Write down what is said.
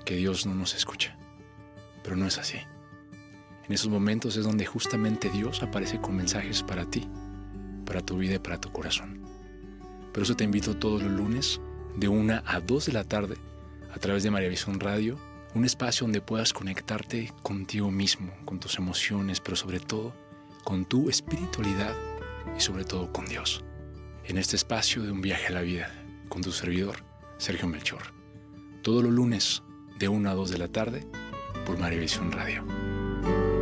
que Dios no nos escucha, pero no es así. En esos momentos es donde justamente Dios aparece con mensajes para ti, para tu vida y para tu corazón. Por eso te invito todos los lunes de 1 a 2 de la tarde a través de María Visión Radio, un espacio donde puedas conectarte contigo mismo, con tus emociones, pero sobre todo con tu espiritualidad y sobre todo con Dios. En este espacio de un viaje a la vida, con tu servidor, Sergio Melchor. Todos los lunes de 1 a 2 de la tarde por María Visión Radio.